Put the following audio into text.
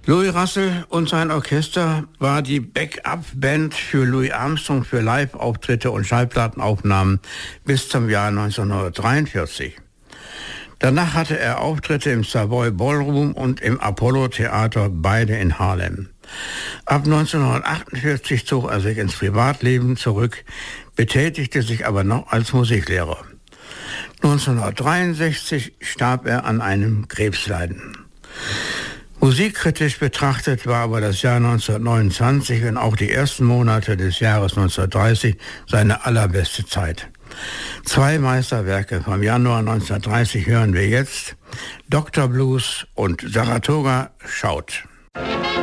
Louis Russell und sein Orchester war die Backup-Band für Louis Armstrong für Live-Auftritte und Schallplattenaufnahmen bis zum Jahr 1943. Danach hatte er Auftritte im Savoy Ballroom und im Apollo Theater, beide in Harlem. Ab 1948 zog er sich ins Privatleben zurück, betätigte sich aber noch als Musiklehrer. 1963 starb er an einem Krebsleiden. Musikkritisch betrachtet war aber das Jahr 1929 und auch die ersten Monate des Jahres 1930 seine allerbeste Zeit. 2 Meisterwerke vom Januar 1930 hören wir jetzt: Dr. Blues und Saratoga schaut.